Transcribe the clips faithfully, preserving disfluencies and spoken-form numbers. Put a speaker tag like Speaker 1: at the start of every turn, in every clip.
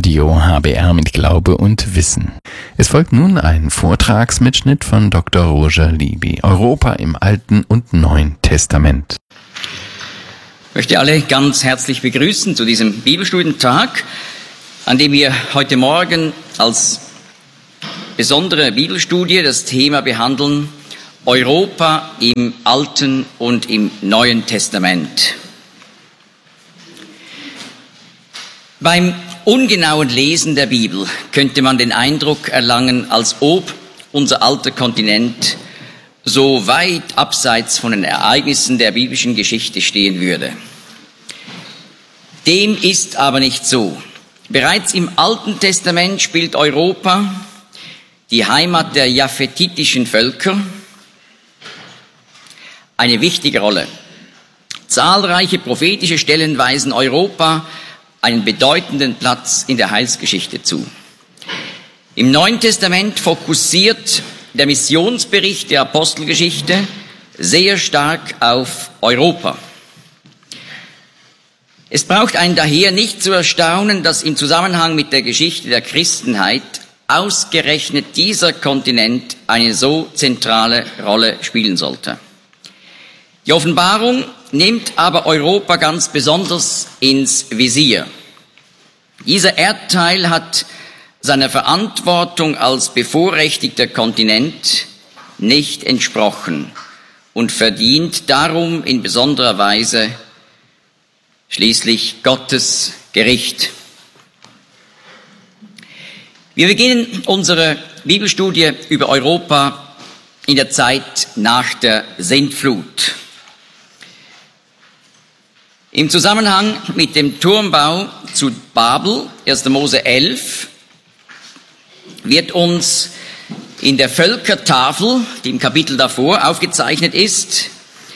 Speaker 1: Radio H B R mit Glaube und Wissen. Es folgt nun ein Vortragsmitschnitt von Doktor Roger Libby, Europa im Alten und Neuen Testament.
Speaker 2: Ich möchte alle ganz herzlich begrüßen zu diesem Bibelstudientag, an dem wir heute Morgen als besondere Bibelstudie das Thema behandeln: Europa im Alten und im Neuen Testament. Beim ungenauen Lesen der Bibel könnte man den Eindruck erlangen, als ob unser alter Kontinent so weit abseits von den Ereignissen der biblischen Geschichte stehen würde. Dem ist aber nicht so. Bereits im Alten Testament spielt Europa, die Heimat der japhetitischen Völker, eine wichtige Rolle. Zahlreiche prophetische Stellen weisen Europa einen bedeutenden Platz in der Heilsgeschichte zu. Im Neuen Testament fokussiert der Missionsbericht der Apostelgeschichte sehr stark auf Europa. Es braucht einen daher nicht zu erstaunen, dass im Zusammenhang mit der Geschichte der Christenheit ausgerechnet dieser Kontinent eine so zentrale Rolle spielen sollte. Die Offenbarung nimmt aber Europa ganz besonders ins Visier. Dieser Erdteil hat seiner Verantwortung als bevorrechtigter Kontinent nicht entsprochen und verdient darum in besonderer Weise schließlich Gottes Gericht. Wir beginnen unsere Bibelstudie über Europa in der Zeit nach der Sintflut. Im Zusammenhang mit dem Turmbau zu Babel, erster Mose elf, wird uns in der Völkertafel, die im Kapitel davor aufgezeichnet ist,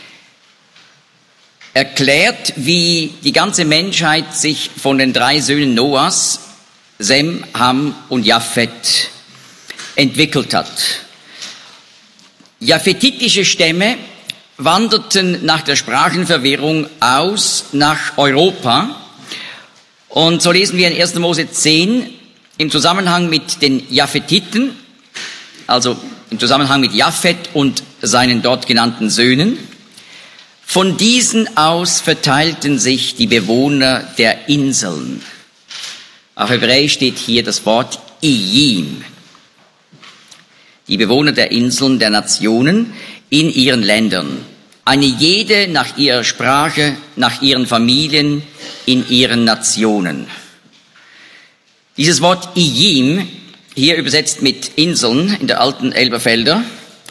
Speaker 2: erklärt, wie die ganze Menschheit sich von den drei Söhnen Noahs, Sem, Ham und Japhet, entwickelt hat. Japhetitische Stämme wanderten nach der Sprachenverwirrung aus nach Europa. Und so lesen wir in erster Mose zehn im Zusammenhang mit den Japhetiten, also im Zusammenhang mit Japhet und seinen dort genannten Söhnen. Von diesen aus verteilten sich die Bewohner der Inseln. Auf Hebräisch steht hier das Wort Iyim. Die Bewohner der Inseln der Nationen in ihren Ländern. Eine jede nach ihrer Sprache, nach ihren Familien, in ihren Nationen. Dieses Wort Iyim, hier übersetzt mit Inseln in der alten Elberfelder,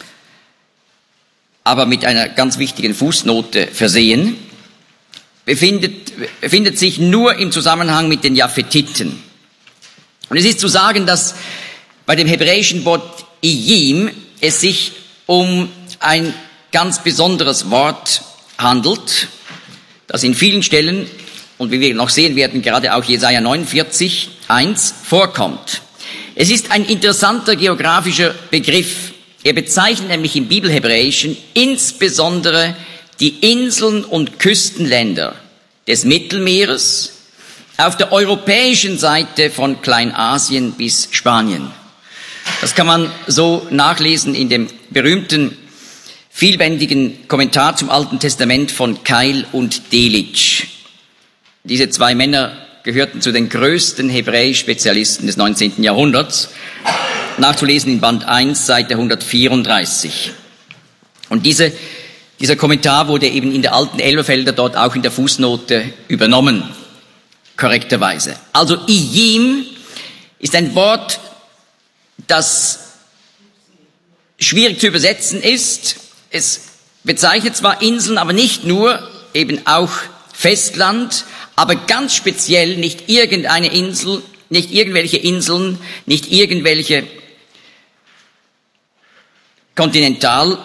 Speaker 2: aber mit einer ganz wichtigen Fußnote versehen, befindet, befindet sich nur im Zusammenhang mit den Japhetiten. Und es ist zu sagen, dass bei dem hebräischen Wort Iyim es sich um ein ganz besonderes Wort handelt, das in vielen Stellen, und wie wir noch sehen werden, gerade auch Jesaja neunundvierzig, eins vorkommt. Es ist ein interessanter geografischer Begriff. Er bezeichnet nämlich im Bibelhebräischen insbesondere die Inseln und Küstenländer des Mittelmeeres auf der europäischen Seite von Kleinasien bis Spanien. Das kann man so nachlesen in dem berühmten, vielbändigen Kommentar zum Alten Testament von Keil und Delitzsch. Diese zwei Männer gehörten zu den größten Hebräisch-Spezialisten des neunzehnten Jahrhunderts, nachzulesen in Band eins, Seite hundertvierunddreißig. Und diese, dieser Kommentar wurde eben in der alten Elberfelder dort auch in der Fußnote übernommen, korrekterweise. Also Iyim ist ein Wort, das schwierig zu übersetzen ist. Es bezeichnet zwar Inseln, aber nicht nur, eben auch Festland, aber ganz speziell nicht irgendeine Insel, nicht irgendwelche Inseln, nicht irgendwelche Kontinental,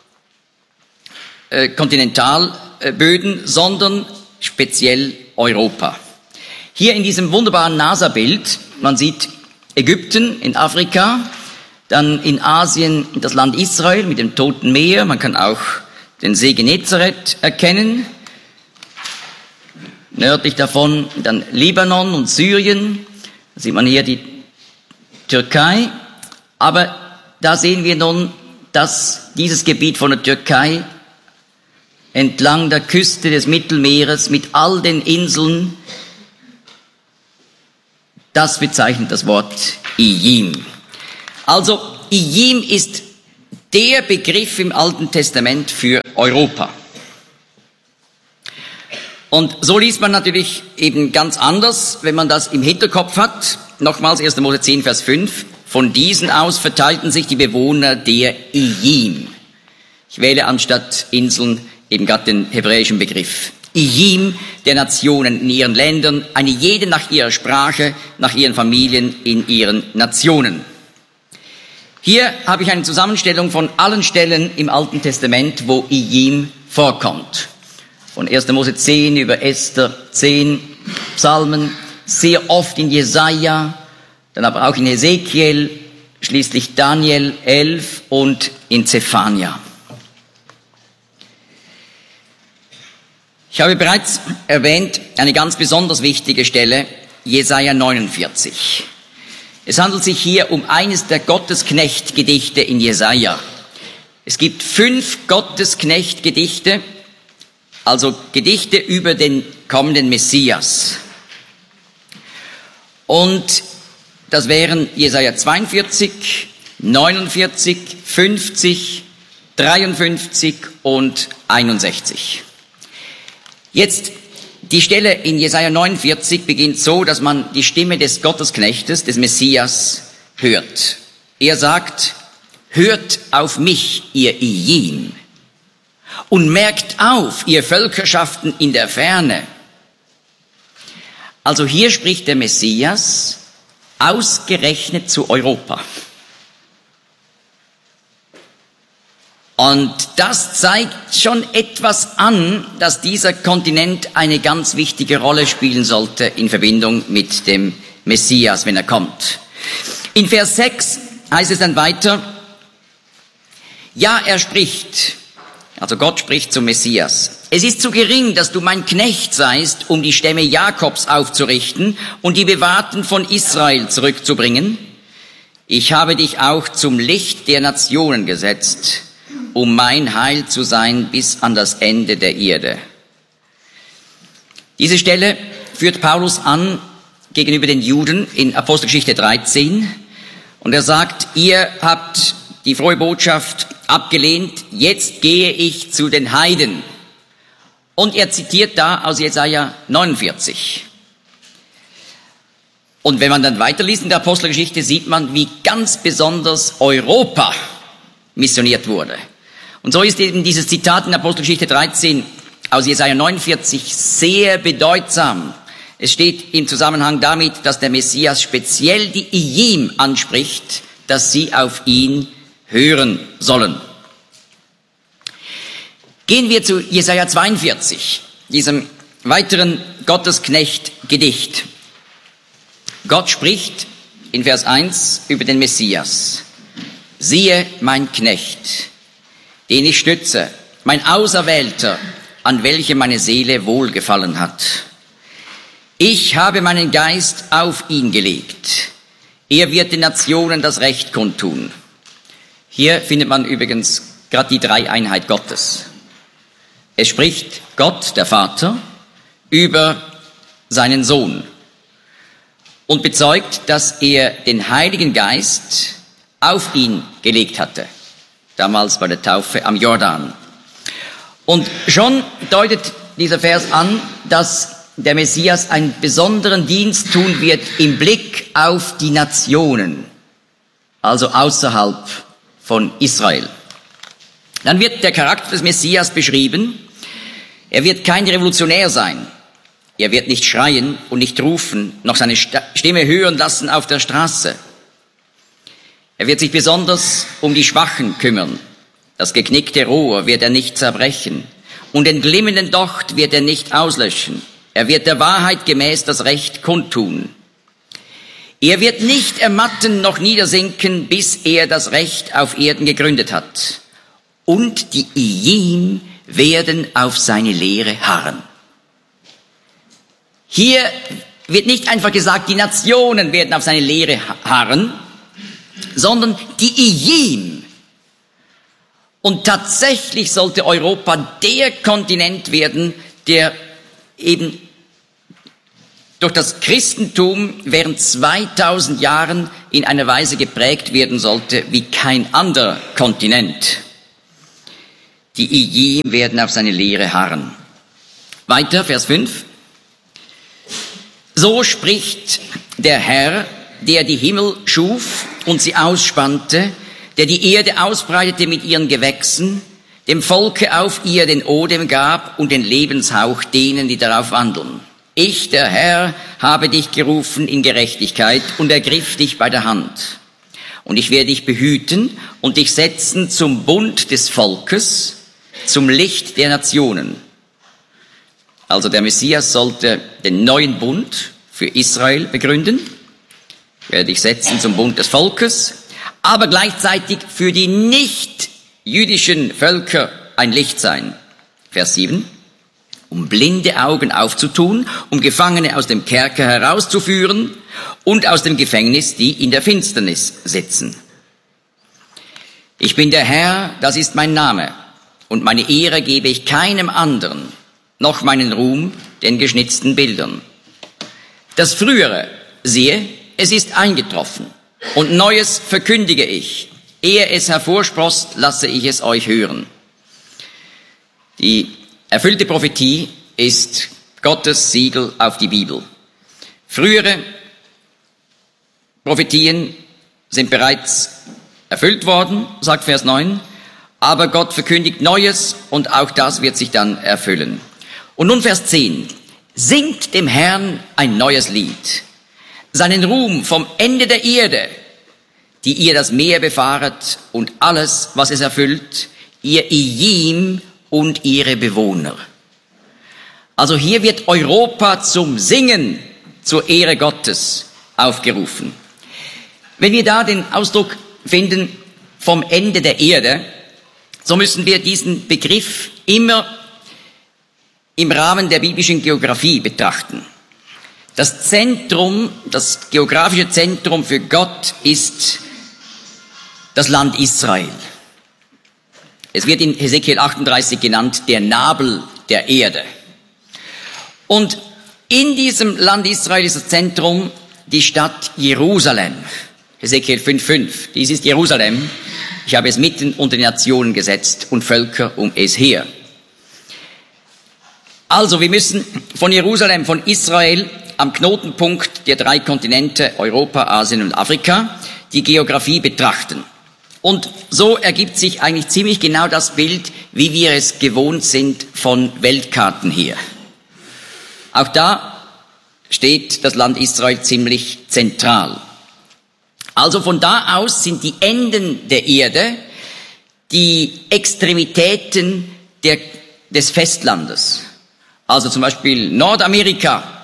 Speaker 2: äh, Kontinentalböden, sondern speziell Europa. Hier in diesem wunderbaren NASA-Bild, man sieht Ägypten in Afrika, dann in Asien das Land Israel mit dem Toten Meer, man kann auch den See Genezareth erkennen, nördlich davon dann Libanon und Syrien, sieht man hier die Türkei, aber da sehen wir nun, dass dieses Gebiet von der Türkei entlang der Küste des Mittelmeeres mit all den Inseln, das bezeichnet das Wort Ijim. Also Ijim ist der Begriff im Alten Testament für Europa. Und so liest man natürlich eben ganz anders, wenn man das im Hinterkopf hat. Nochmals erster Mose zehn, Vers fünf. Von diesen aus verteilten sich die Bewohner der Ijim. Ich wähle anstatt Inseln eben gerade den hebräischen Begriff. Ijim, der Nationen in ihren Ländern, eine jede nach ihrer Sprache, nach ihren Familien in ihren Nationen. Hier habe ich eine Zusammenstellung von allen Stellen im Alten Testament, wo Ijim vorkommt. Von erster Mose zehn über Esther zehn, Psalmen, sehr oft in Jesaja, dann aber auch in Hesekiel, schließlich Daniel elf und in Zephania. Ich habe bereits erwähnt, eine ganz besonders wichtige Stelle, Jesaja neunundvierzig. Es handelt sich hier um eines der Gottesknecht-Gedichte in Jesaja. Es gibt fünf Gottesknecht-Gedichte, also Gedichte über den kommenden Messias. Und das wären Jesaja zweiundvierzig, neunundvierzig, fünfzig, dreiundfünfzig und einundsechzig. Jetzt, die Stelle in Jesaja neunundvierzig beginnt so, dass man die Stimme des Gottesknechtes, des Messias, hört. Er sagt, hört auf mich, ihr Ijim, und merkt auf, ihr Völkerschaften in der Ferne. Also hier spricht der Messias ausgerechnet zu Europa. Und das zeigt schon etwas an, dass dieser Kontinent eine ganz wichtige Rolle spielen sollte in Verbindung mit dem Messias, wenn er kommt. In Vers sechs heißt es dann weiter, ja, er spricht, also Gott spricht zum Messias. Es ist zu gering, dass du mein Knecht seist, um die Stämme Jakobs aufzurichten und die Bewahrten von Israel zurückzubringen. Ich habe dich auch zum Licht der Nationen gesetzt, um mein Heil zu sein bis an das Ende der Erde. Diese Stelle führt Paulus an gegenüber den Juden in Apostelgeschichte dreizehn. Und er sagt, ihr habt die frohe Botschaft abgelehnt, jetzt gehe ich zu den Heiden. Und er zitiert da aus Jesaja neunundvierzig. Und wenn man dann weiterliest in der Apostelgeschichte, sieht man, wie ganz besonders Europa missioniert wurde. Und so ist eben dieses Zitat in Apostelgeschichte dreizehn aus Jesaja neunundvierzig sehr bedeutsam. Es steht im Zusammenhang damit, dass der Messias speziell die Ijim anspricht, dass sie auf ihn hören sollen. Gehen wir zu Jesaja zweiundvierzig, diesem weiteren Gottesknecht-Gedicht. Gott spricht in Vers eins über den Messias. Siehe, mein Knecht, den ich stütze, mein Auserwählter, an welchem meine Seele wohlgefallen hat. Ich habe meinen Geist auf ihn gelegt. Er wird den Nationen das Recht kundtun. Hier findet man übrigens gerade die Dreieinheit Gottes. Es spricht Gott, der Vater, über seinen Sohn und bezeugt, dass er den Heiligen Geist auf ihn gelegt hatte, damals bei der Taufe am Jordan. Und schon deutet dieser Vers an, dass der Messias einen besonderen Dienst tun wird im Blick auf die Nationen, also außerhalb von Israel. Dann wird der Charakter des Messias beschrieben. Er wird kein Revolutionär sein. Er wird nicht schreien und nicht rufen, noch seine Stimme hören lassen auf der Straße. Er wird sich besonders um die Schwachen kümmern. Das geknickte Rohr wird er nicht zerbrechen und den glimmenden Docht wird er nicht auslöschen. Er wird der Wahrheit gemäß das Recht kundtun. Er wird nicht ermatten noch niedersinken, bis er das Recht auf Erden gegründet hat. Und die Ijim werden auf seine Lehre harren. Hier wird nicht einfach gesagt, die Nationen werden auf seine Lehre harren, sondern die Iyim. Und tatsächlich sollte Europa der Kontinent werden, der eben durch das Christentum während zweitausend Jahren in einer Weise geprägt werden sollte wie kein anderer Kontinent. Die Iyim werden auf seine Lehre harren. Weiter, Vers fünf. So spricht der Herr, der die Himmel schuf und sie ausspannte, der die Erde ausbreitete mit ihren Gewächsen, dem Volke auf ihr den Odem gab und den Lebenshauch denen, die darauf wandeln. Ich, der Herr, habe dich gerufen in Gerechtigkeit und ergriff dich bei der Hand. Und ich werde dich behüten und dich setzen zum Bund des Volkes, zum Licht der Nationen. Also der Messias sollte den neuen Bund für Israel begründen. Ich werde dich setzen zum Bund des Volkes, aber gleichzeitig für die nicht jüdischen Völker ein Licht sein. Vers sieben. Um blinde Augen aufzutun, um Gefangene aus dem Kerker herauszuführen und aus dem Gefängnis, die in der Finsternis sitzen. Ich bin der Herr, das ist mein Name, und meine Ehre gebe ich keinem anderen, noch meinen Ruhm den geschnitzten Bildern. Das Frühere, siehe, es ist eingetroffen, und Neues verkündige ich. Ehe es hervorsproßt, lasse ich es euch hören. Die erfüllte Prophetie ist Gottes Siegel auf die Bibel. Frühere Prophetien sind bereits erfüllt worden, sagt Vers neun, aber Gott verkündigt Neues und auch das wird sich dann erfüllen. Und nun Vers zehn. Singt dem Herrn ein neues Lied, seinen Ruhm vom Ende der Erde, die ihr das Meer befahret und alles, was es erfüllt, ihr Iyim und ihre Bewohner. Also hier wird Europa zum Singen zur Ehre Gottes aufgerufen. Wenn wir da den Ausdruck finden vom Ende der Erde, so müssen wir diesen Begriff immer im Rahmen der biblischen Geografie betrachten. Das Zentrum, das geografische Zentrum für Gott ist das Land Israel. Es wird in Hesekiel achtunddreißig genannt, der Nabel der Erde. Und in diesem Land Israel ist das Zentrum die Stadt Jerusalem. Hesekiel fünf fünf. Dies ist Jerusalem. Ich habe es mitten unter die Nationen gesetzt und Völker um es her. Also, wir müssen von Jerusalem, von Israel, am Knotenpunkt der drei Kontinente, Europa, Asien und Afrika, die Geografie betrachten. Und so ergibt sich eigentlich ziemlich genau das Bild, wie wir es gewohnt sind von Weltkarten her. Auch da steht das Land Israel ziemlich zentral. Also von da aus sind die Enden der Erde die Extremitäten der, des Festlandes. Also zum Beispiel Nordamerika,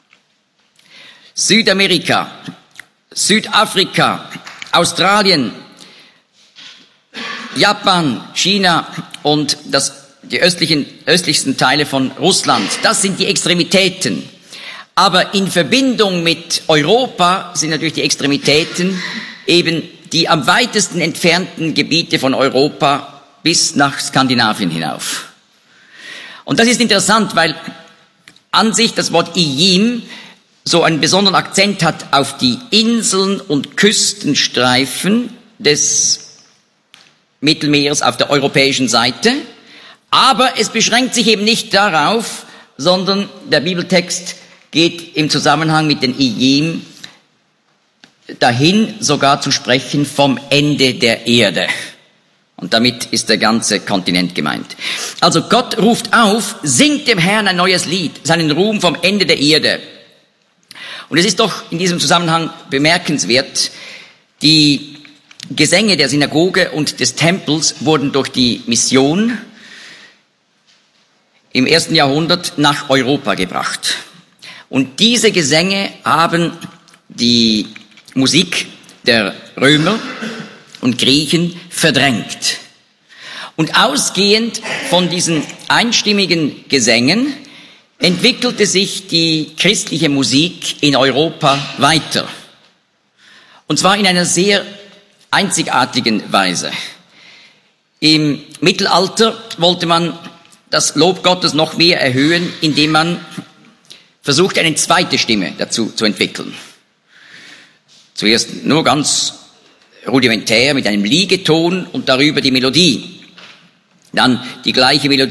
Speaker 2: Südamerika, Südafrika, Australien, Japan, China und das, die östlichen, östlichsten Teile von Russland. Das sind die Extremitäten. Aber in Verbindung mit Europa sind natürlich die Extremitäten eben die am weitesten entfernten Gebiete von Europa bis nach Skandinavien hinauf. Und das ist interessant, weil an sich das Wort Iyim so einen besonderen Akzent hat auf die Inseln und Küstenstreifen des Mittelmeers auf der europäischen Seite. Aber es beschränkt sich eben nicht darauf, sondern der Bibeltext geht im Zusammenhang mit den Iyim dahin sogar zu sprechen vom Ende der Erde. Und damit ist der ganze Kontinent gemeint. Also Gott ruft auf, singt dem Herrn ein neues Lied, seinen Ruhm vom Ende der Erde. Und es ist doch in diesem Zusammenhang bemerkenswert, die Gesänge der Synagoge und des Tempels wurden durch die Mission im ersten Jahrhundert nach Europa gebracht. Und diese Gesänge haben die Musik der Römer und Griechen verdrängt. Und ausgehend von diesen einstimmigen Gesängen entwickelte sich die christliche Musik in Europa weiter. Und zwar in einer sehr einzigartigen Weise. Im Mittelalter wollte man das Lob Gottes noch mehr erhöhen, indem man versucht, eine zweite Stimme dazu zu entwickeln. Zuerst nur ganz rudimentär mit einem Liegeton und darüber die Melodie. Dann die gleiche Melodie